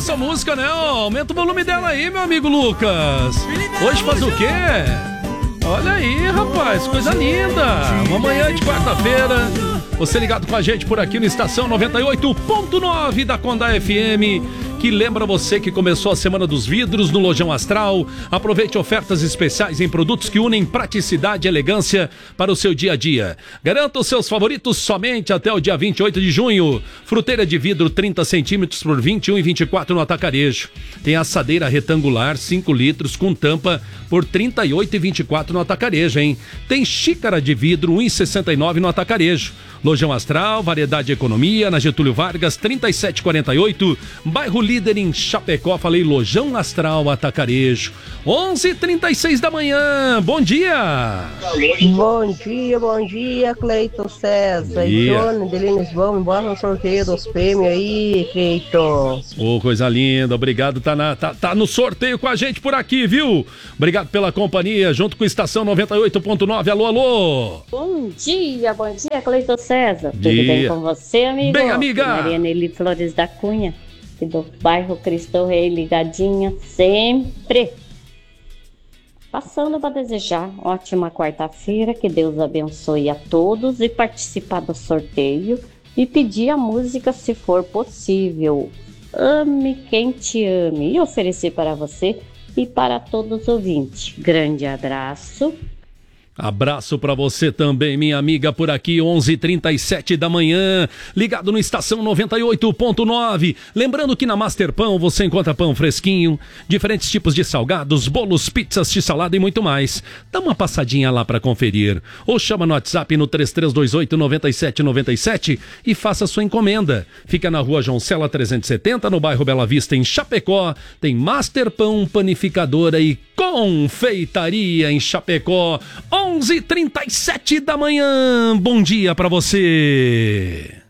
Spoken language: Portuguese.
essa música, né? Aumenta o volume dela aí, meu amigo Lucas. Hoje faz o quê? Olha aí, rapaz, coisa linda. Uma manhã de quarta-feira. Você ligado com a gente por aqui no Estação 98.9 da Conda FM, que lembra você que começou a Semana dos Vidros no Lojão Astral. Aproveite ofertas especiais em produtos que unem praticidade e elegância para o seu dia a dia. Garanta os seus favoritos somente até o dia 28 de junho. Fruteira de vidro 30 centímetros por 21,24 no atacarejo. Tem assadeira retangular 5 litros com tampa por 38,24 no atacarejo, hein? Tem xícara de vidro 1,69 no atacarejo. Lojão Astral, variedade de economia, na Getúlio Vargas, 3748, bairro Líder em Chapecó. Falei Lojão Astral Atacarejo. 11h36 da manhã, bom dia! Bom dia, Cleiton César. E Johnny Delines, vamos embora no sorteio dos prêmios aí, Cleiton. Ô, coisa linda, obrigado, tá no sorteio com a gente por aqui, viu? Obrigado pela companhia, junto com a Estação 98.9, alô! Bom dia, Cleiton César. Tudo bem com você, amigo? Bem, amiga! Maria Nelly Flores da Cunha, aqui do bairro Cristo Rei, ligadinha sempre. Passando para desejar ótima quarta-feira, que Deus abençoe a todos e participar do sorteio e pedir a música se for possível. Ame quem te ame, e oferecer para você e para todos os ouvintes. Grande abraço. Abraço pra você também, minha amiga, por aqui, 11h37 da manhã, ligado no Estação 98.9. Lembrando que na Master Pão você encontra pão fresquinho, diferentes tipos de salgados, bolos, pizzas, x-salada e muito mais. Dá uma passadinha lá pra conferir. Ou chama no WhatsApp no 3328-9797 e faça sua encomenda. Fica na rua João Cela 370, no bairro Bela Vista, em Chapecó. Tem Master Pão, panificadora e confeitaria em Chapecó. 11h37 da manhã, bom dia pra você.